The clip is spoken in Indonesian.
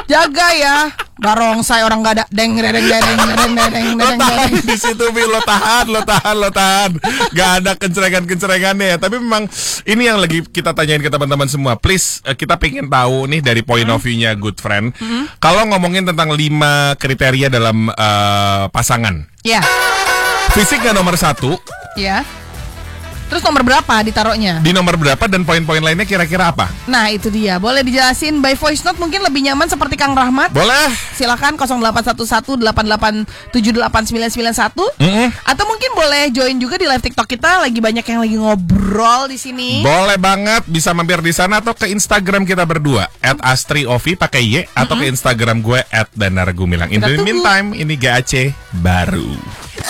Jaga ya. Barongsai orang gak ada deng. Lo tahan di situ, Pi. Lo tahan. Gak ada kencerengan-kencerengannya ya. Tapi memang ini yang lagi kita tanyain ke teman-teman semua. Please, kita pengen tahu nih dari point of view-nya Good Friend. Kalau ngomongin tentang 5 kriteria dalam pasangan. Ya. Fisik gak nomor 1? Ya. Terus nomor berapa ditaruhnya? Di nomor berapa dan poin-poin lainnya kira-kira apa? Nah itu dia, boleh dijelasin by voice note mungkin lebih nyaman seperti Kang Rahmat. Boleh. Silakan 0811887891. Atau mungkin boleh join juga di live TikTok kita, lagi banyak yang lagi ngobrol di sini. Boleh banget, bisa mampir di sana atau ke Instagram kita berdua @astriovi pakai Y atau ke Instagram gue @danargumilang. In the meantime, ini GAC baru.